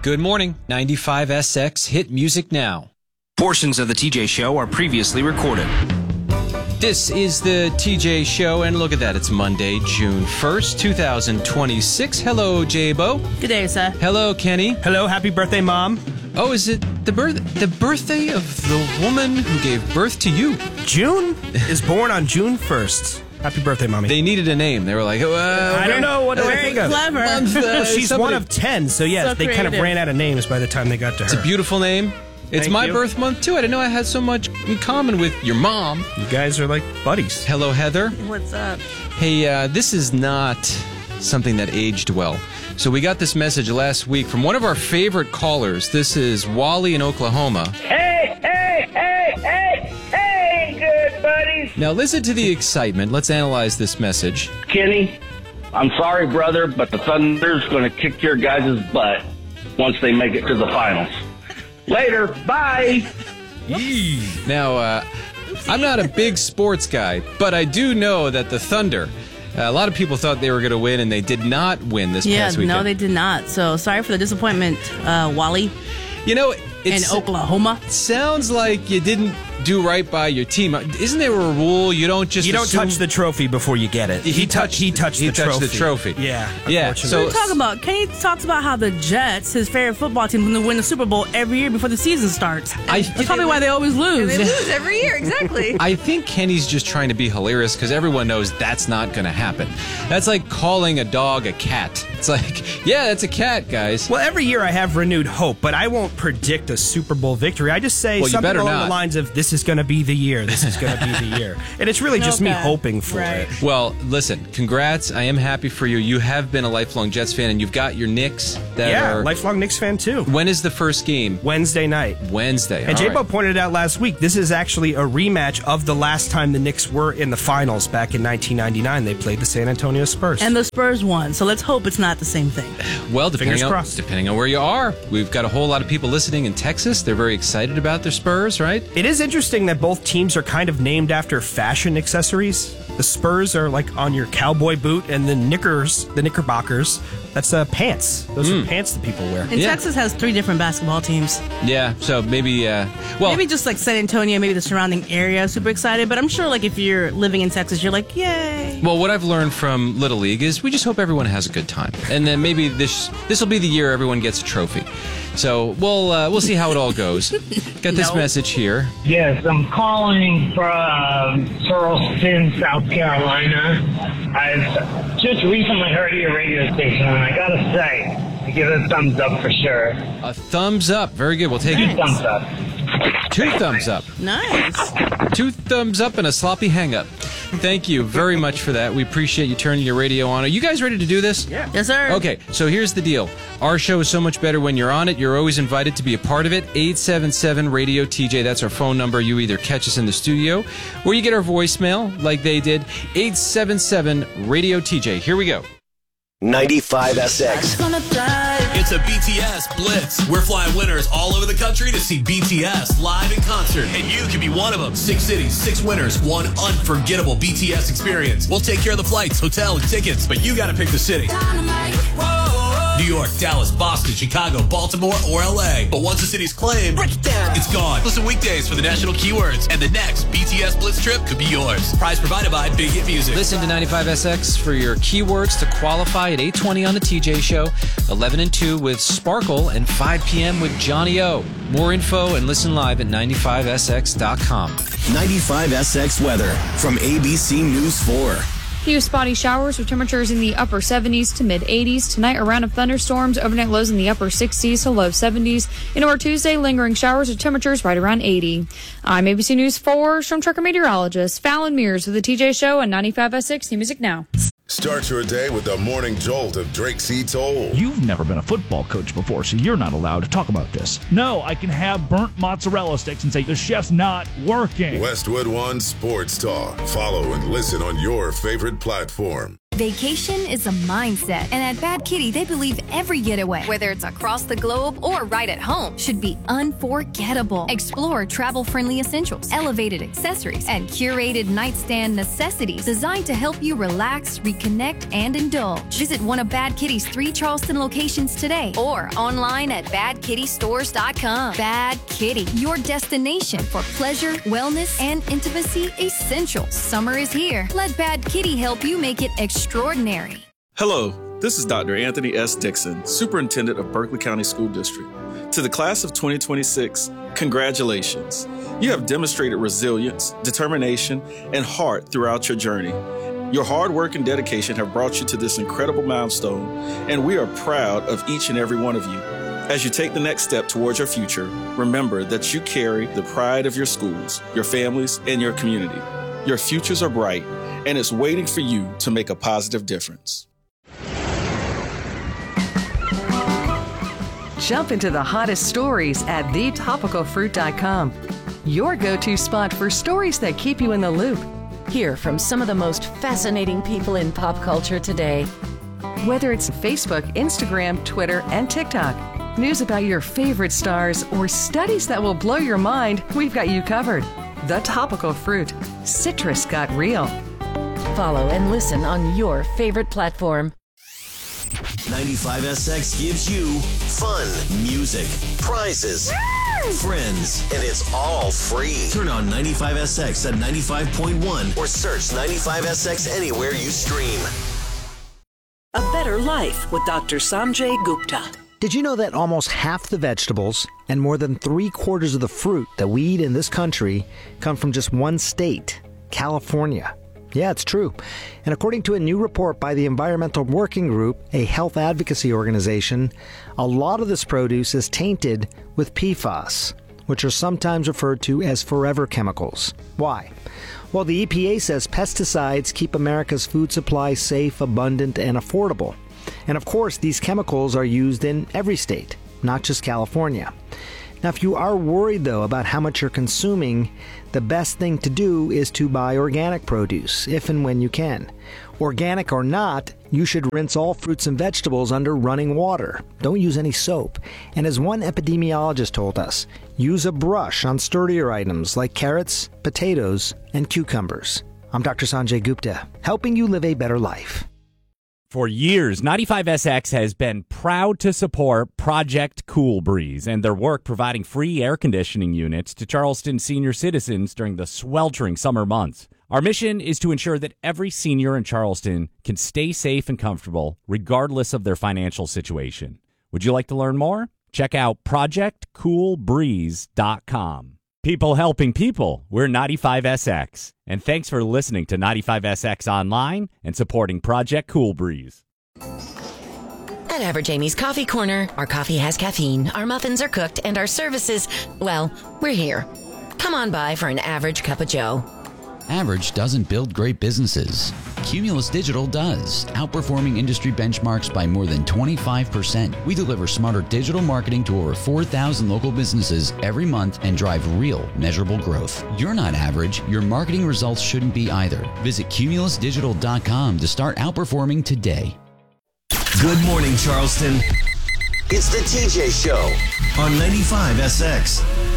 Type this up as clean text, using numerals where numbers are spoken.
Good morning. 95SX Hit Music Now. Portions of the TJ Show are previously recorded. This is the TJ Show, and look at that. It's Monday, June 1st, 2026. Hello, J-Bo. Good day, sir. Hello, Kenny. Hello, happy birthday, Mom. Oh, is it the birthday of the woman who gave birth to you? June is born on June 1st. Happy birthday, Mommy. They needed a name. They were like, I don't know. What do I think of? Clever. Well, she's one of 10, so yes, So they kind of creative. ran out of names by the time they got to her. It's a beautiful name. It's Thank my you. birth month, too. I didn't know I had so much in common with your mom. You guys are like buddies. Hello, Heather. What's up? Hey, this is not something that aged well. So we got this message last week from one of our favorite callers. This is Wally in Oklahoma. Hey, good buddies. Now listen to the excitement. Let's analyze this message. Kenny, I'm sorry, brother, but the Thunder's going to kick your guys' butt once they make it to the finals. Later, bye. Now, I'm not a big sports guy, but I do know that the Thunder, a lot of people thought they were going to win, and they did not win this past weekend. No, they did not. So sorry for the disappointment, Wally You know, in Oklahoma. It sounds like you didn't do right by your team. Isn't there a rule you don't just assume- touch the trophy before you get it. He touched the trophy. Yeah. Yeah, unfortunately. What are you talking about? Kenny talks about how the Jets, his favorite football team, is going to win the Super Bowl every year before the season starts. That's probably why they always lose. They lose every year, exactly. I think Kenny's just trying to be hilarious because everyone knows that's not going to happen. That's like calling a dog a cat. It's like, yeah, that's a cat, guys. Well, every year I have renewed hope, but I won't predict a Super Bowl victory. I just say Well, you something better along not. the lines of, this is going to be the year, this is going to be the year. And it's really just me Okay. hoping for Right. it. Well, listen, congrats. I am happy for you. You have been a lifelong Jets fan, and you've got your Knicks that Yeah, are... lifelong Knicks fan too. When is the first game? Wednesday night. Wednesday. And All J-Bo right. pointed out last week, this is actually a rematch of the last time the Knicks were in the finals back in 1999. They played the San Antonio Spurs. And the Spurs won, so let's hope it's not the same thing. Well, Fingers crossed. depending on where you are. We've got a whole lot of people listening in Texas. They're very excited about their Spurs, right? It is interesting that both teams are kind of named after fashion accessories. The Spurs are like on your cowboy boot, and the Knickerbockers, that's pants. Those are pants that people wear. And Yeah. Texas has 3 different basketball teams. Yeah, so maybe... Maybe just like San Antonio, maybe the surrounding area, super excited. But I'm sure like if you're living in Texas, you're like, yay. Well, what I've learned from Little League is we just hope everyone has a good time, and then maybe this will be the year everyone gets a trophy. So we'll see how it all goes. Got this message here. Yes, I'm calling from Charleston, South Carolina. I've just recently heard of your radio station, and I gotta say, I give it a thumbs up for sure. A thumbs up. Very good. We'll take it. Thumbs up. 2 thumbs up. Nice. 2 thumbs up and a sloppy hang-up. Thank you very much for that. We appreciate you turning your radio on. Are you guys ready to do this? Yeah. Yes, sir. Okay, so here's the deal. Our show is so much better when you're on it. You're always invited to be a part of it. 877-RADIO-TJ. That's our phone number. You either catch us in the studio or you get our voicemail like they did. 877-RADIO-TJ. Here we go. 95SX. It's a BTS Blitz. We're flying winners all over the country to see BTS live in concert, and you can be one of them. 6 cities, 6 winners, 1 unforgettable BTS experience. We'll take care of the flights, hotel, and tickets, but you got to pick the city. New York, Dallas, Boston, Chicago, Baltimore, or LA. But once the city's claimed, it's gone. Listen weekdays for the national keywords, and the next BTS Blitz trip could be yours. Prize provided by Big Hit Music. Listen to 95SX for your keywords to qualify at 8:20 on the TJ Show, 11 and 2 with Sparkle, and 5 p.m. with Johnny O. More info and listen live at 95SX.com. 95SX weather from ABC News 4. Few spotty showers with temperatures in the upper 70s to mid 80s. Tonight, a round of thunderstorms, overnight lows in the upper 60s to low 70s. Into our Tuesday, lingering showers with temperatures right around 80. I'm ABC News 4 storm trucker meteorologist Fallon Mears with the TJ Show on 95SX New Music Now. Start your day with the morning jolt of Drake C. Toll. You've never been a football coach before, so you're not allowed to talk about this. No, I can have burnt mozzarella sticks and say the chef's not working. Westwood One Sports Talk. Follow and listen on your favorite platform. Vacation is a mindset, and at Bad Kitty, they believe every getaway, whether it's across the globe or right at home, should be unforgettable. Explore travel-friendly essentials, elevated accessories, and curated nightstand necessities designed to help you relax, reconnect, and indulge. Visit one of Bad Kitty's 3 Charleston locations today or online at badkittystores.com. Bad Kitty, your destination for pleasure, wellness, and intimacy essentials. Summer is here. Let Bad Kitty help you make it extraordinary. Hello, this is Dr. Anthony S. Dixon, Superintendent of Berkeley County School District. To the class of 2026, congratulations. You have demonstrated resilience, determination, and heart throughout your journey. Your hard work and dedication have brought you to this incredible milestone, and we are proud of each and every one of you. As you take the next step towards your future, remember that you carry the pride of your schools, your families, and your community. Your futures are bright, and it's waiting for you to make a positive difference. Jump into the hottest stories at thetopicalfruit.com. Your go-to spot for stories that keep you in the loop. Hear from some of the most fascinating people in pop culture today. Whether it's Facebook, Instagram, Twitter, and TikTok, news about your favorite stars, or studies that will blow your mind, we've got you covered. The Topical Fruit. Citrus got real. Follow and listen on your favorite platform. 95SX gives you fun, music, prizes, friends, and it's all free. Turn on 95SX at 95.1 or search 95SX anywhere you stream. A Better Life with Dr. Sanjay Gupta. Did you know that almost half the vegetables and more than 3/4 of the fruit that we eat in this country come from just one state, California? Yeah, it's true. And according to a new report by the Environmental Working Group, a health advocacy organization, a lot of this produce is tainted with PFAS, which are sometimes referred to as forever chemicals. Why? Well, the EPA says pesticides keep America's food supply safe, abundant, and affordable. And of course, these chemicals are used in every state, not just California. Now, if you are worried, though, about how much you're consuming, the best thing to do is to buy organic produce, if and when you can. Organic or not, you should rinse all fruits and vegetables under running water. Don't use any soap. And as one epidemiologist told us, use a brush on sturdier items like carrots, potatoes, and cucumbers. I'm Dr. Sanjay Gupta, helping you live a better life. For years, 95SX has been proud to support Project Cool Breeze and their work providing free air conditioning units to Charleston senior citizens during the sweltering summer months. Our mission is to ensure that every senior in Charleston can stay safe and comfortable regardless of their financial situation. Would you like to learn more? Check out projectcoolbreeze.com. People helping people. We're 95SX. And thanks for listening to 95SX Online and supporting Project Cool Breeze. At Average Amy's Coffee Corner, our coffee has caffeine, our muffins are cooked, and our services, well, we're here. Come on by for an average cup of joe. Average doesn't build great businesses. Cumulus Digital does, outperforming industry benchmarks by more than 25%. We deliver smarter digital marketing to over 4,000 local businesses every month and drive real, measurable growth. You're not average. Your marketing results shouldn't be either. Visit cumulusdigital.com to start outperforming today. Good morning, Charleston. It's the TJ Show on 95SX.